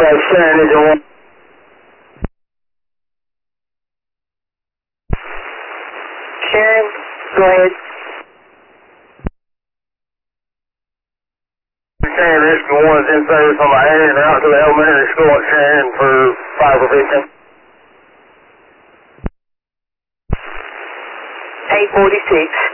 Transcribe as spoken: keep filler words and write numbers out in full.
Okay, Sharon is on. Sharon, go ahead. Sharon, Rescue one is in service on my end and out to the elementary school at Sharon for five or fifteen. eight forty-six.